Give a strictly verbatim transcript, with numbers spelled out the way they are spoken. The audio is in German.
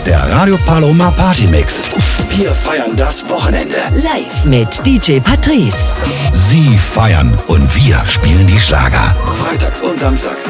Der Radio Paloma Partymix. Wir feiern das Wochenende. Live mit D J Patrice. Sie feiern und wir spielen die Schlager. Freitags und samstags